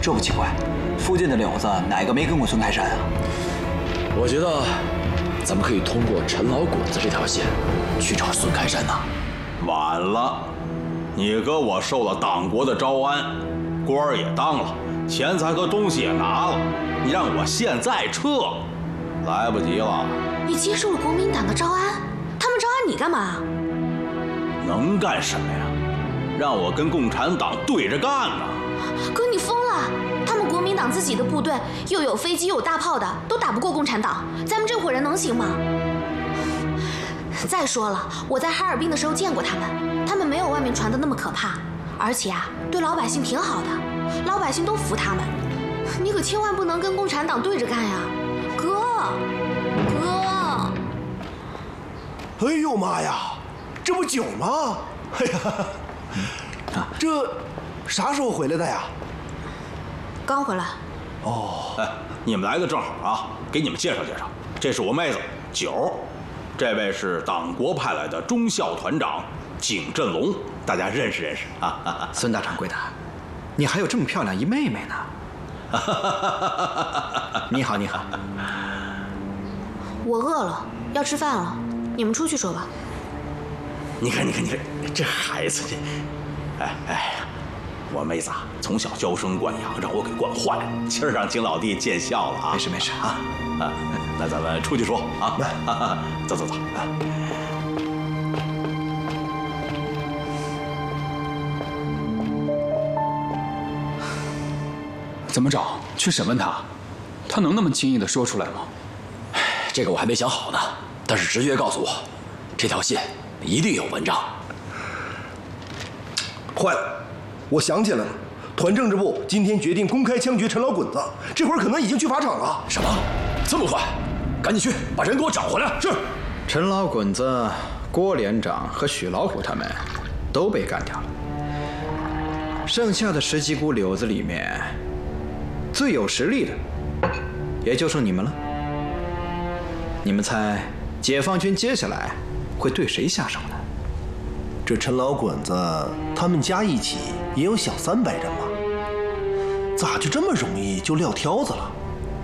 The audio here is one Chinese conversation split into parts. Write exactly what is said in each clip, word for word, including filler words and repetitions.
这不奇怪，附近的柳子哪个没跟过孙开山啊？ 我觉得咱们可以通过陈老滚子这条线去找孙开山呐。 晚了，你哥我受了党国的招安，官儿也当了，钱财和东西也拿了，你让我现在撤，来不及了。 你接受了国民党的招安，他们招安你干嘛？ 能干什么呀？让我跟共产党对着干呢？ 哥，你疯了！他们国民党自己的部队又有飞机又有大炮的，都打不过共产党，咱们这伙人能行吗？再说了，我在哈尔滨的时候见过他们，他们没有外面传的那么可怕，而且啊，对老百姓挺好的，老百姓都服他们。你可千万不能跟共产党对着干呀，哥，哥！ 哎呦妈呀，这不酒吗？哎呀，啊，这啥时候回来的呀？ 刚回来。 哦， 哎，你们来的正好啊，给你们介绍介绍，这是我妹子九。这位是党国派来的中校团长景振龙，大家认识认识啊。 孙大掌柜的，你还有这么漂亮一妹妹呢。你好，你好。 我饿了，要吃饭了，你们出去说吧。 你看，你看，你看，这孩子这，哎哎呀，我妹子啊，从小娇生惯养，让我给惯坏了，今儿让景老弟见笑了啊。 没事没事啊啊，那咱们出去说啊。来，走走走啊。 怎么找？去审问他？他能那么轻易的说出来吗？ 这个我还没想好呢，但是直觉告诉我，这条线一定有文章。 坏了，我想起来了，团政治部今天决定公开枪决陈老滚子，这会儿可能已经去法场了。 什么？这么快？赶紧去把人给我找回来！是。 陈老滚子、郭连长和许老虎他们都被干掉了，剩下的十几股柳子里面，最有实力的也就剩你们了。你们猜解放军接下来会对谁下手呢？ 这陈老滚子他们加一起也有小三百人吧？咋就这么容易就撂挑子了？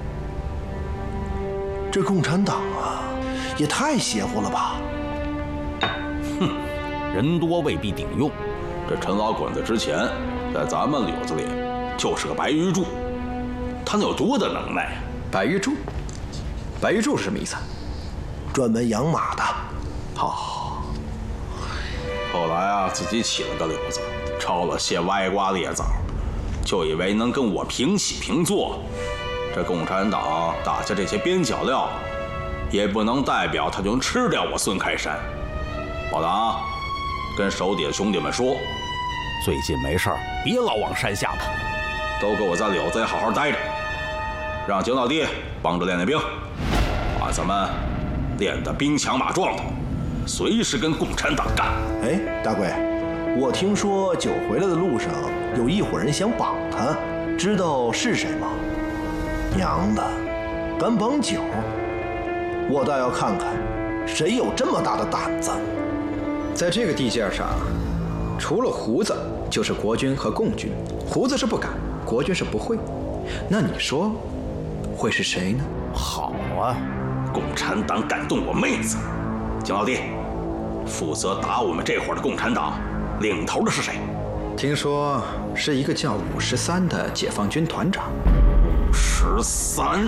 这共产党啊，也太邪乎了吧！ 哼，人多未必顶用。这陈老滚子之前在咱们柳子里就是个白玉柱，他能有多大能耐呀？ 白玉柱，白玉柱是什么意思？ 专门养马的。 好。 后来啊，自己起了个柳子，抄了些歪瓜裂枣，就以为能跟我平起平坐。这共产党打下这些边角料，也不能代表他就能吃掉我孙开山。报党，跟手底下兄弟们说，最近没事儿别老往山下跑，都给我在柳子里好好待着，让景老弟帮着练练兵，把咱们练得兵强马壮的，随时跟共产党干。 哎，大贵，我听说九回来的路上有一伙人想绑他，知道是谁吗？娘的，敢绑九，我倒要看看谁有这么大的胆子。 在这个地界上，除了胡子就是国军和共军，胡子是不敢，国军是不会。那你说会是谁呢？ 好啊，共产党敢动我妹子，景老弟，负责打我们这伙的共产党领头的是谁？ 听说是一个叫武十三的解放军团长。 十三，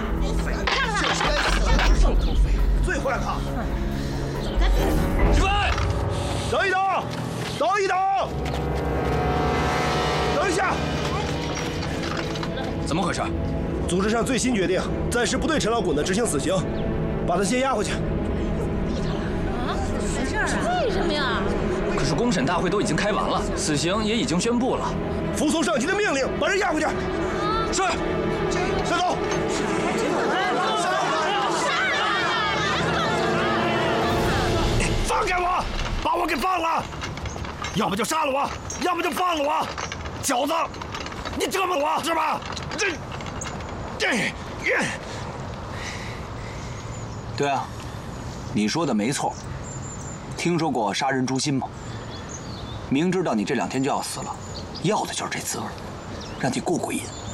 最坏了！ 起来！ 等一等，等一等，等一下！ 怎么回事？ 组织上最新决定，暂时不对陈老滚子执行死刑，把他先押回去。 啊？没事啊？为什么呀？ 可是公审大会都已经开完了，死刑也已经宣布了。 服从上级的命令，把人押回去。 是。 带走。放开我！把我给放了！要不就杀了我，要不就放了我！小子，你折磨我是吧？这，这， 对啊，你说的没错。听说过杀人诛心吗？明知道你这两天就要死了，要的就是这滋味，让你过过瘾。